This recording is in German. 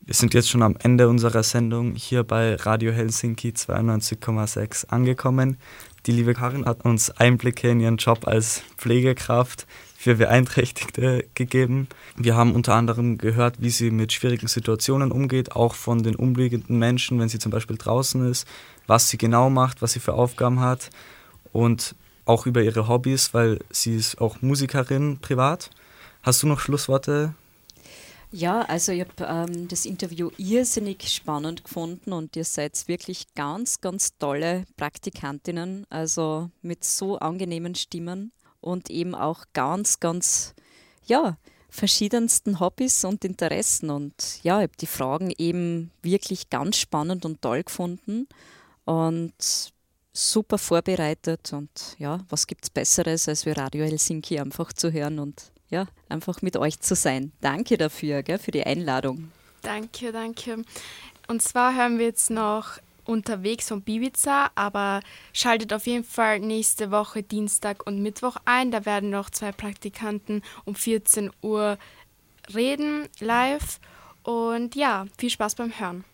Wir sind jetzt schon am Ende unserer Sendung hier bei Radio Helsinki 92,6 angekommen. Die liebe Karin hat uns Einblicke in ihren Job als Pflegekraft für Beeinträchtigte gegeben. Wir haben unter anderem gehört, wie sie mit schwierigen Situationen umgeht, auch von den umliegenden Menschen, wenn sie zum Beispiel draußen ist, was sie genau macht, was sie für Aufgaben hat und auch über ihre Hobbys, weil sie ist auch Musikerin privat. Hast du noch Schlussworte? Ja, also ich habe das Interview irrsinnig spannend gefunden und ihr seid wirklich ganz, ganz tolle Praktikantinnen, also mit so angenehmen Stimmen und eben auch ganz, ganz, ja, verschiedensten Hobbys und Interessen. Und ja, ich habe die Fragen eben wirklich ganz spannend und toll gefunden und super vorbereitet. Und ja, was gibt es Besseres, als wir Radio Helsinki einfach zu hören und ja, einfach mit euch zu sein. Danke dafür, gell, für die Einladung. Danke, danke. Und zwar hören wir jetzt noch Unterwegs von Bibiza, aber schaltet auf jeden Fall nächste Woche Dienstag und Mittwoch ein. Da werden noch 2 Praktikanten um 14 Uhr reden, live. Und ja, viel Spaß beim Hören.